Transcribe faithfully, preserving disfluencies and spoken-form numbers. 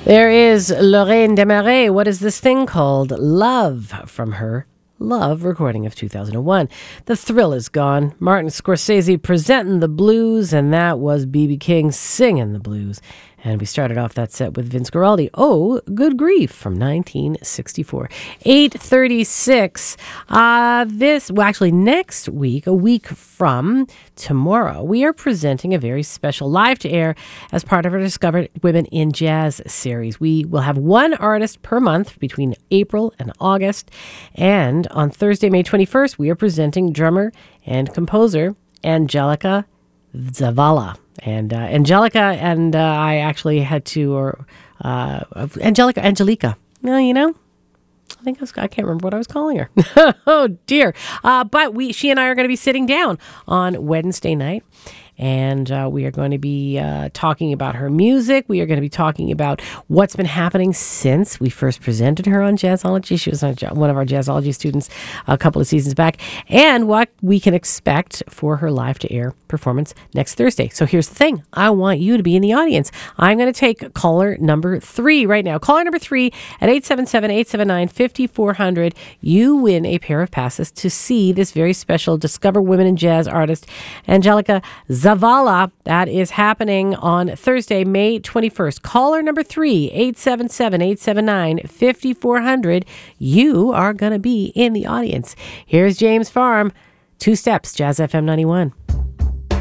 There is Lorraine Desmarais. What is this thing called? Love, from her Love recording of two thousand one. The thrill is gone. Martin Scorsese presenting the blues, and that was B B King singing the blues. And we started off that set with Vince Guaraldi. Oh, Good Grief from nineteen sixty-four. eight thirty-six. Uh, this, well, actually, next week, a week from tomorrow, we are presenting a very special live to air as part of our Discover Women in Jazz series. We will have one artist per month between April and August. And on Thursday, May twenty-first, we are presenting drummer and composer Angelica Zavala. And uh, Angelica and uh, I actually had to, or uh, Angelica, Angelica. No, you know, I think I, was, I can't remember what I was calling her. Oh dear! Uh, but we, she and I are going to be sitting down on Wednesday night, and uh, we are going to be uh, talking about her music. We are going to be talking about what's been happening since we first presented her on Jazzology. She was one of our Jazzology students a couple of seasons back, and what we can expect for her live-to-air performance next Thursday. So here's the thing. I want you to be in the audience. I'm going to take caller number three right now. Caller number three at eight seven seven, eight seven nine, five four zero zero. You win a pair of passes to see this very special Discover Women in Jazz artist, Angelica Zavala. That is happening on Thursday, May twenty-first. Caller number three, eight seven seven, eight seven nine, five four zero zero. You are going to be in the audience. Here's James Farm. Two Steps, Jazz F M ninety-one.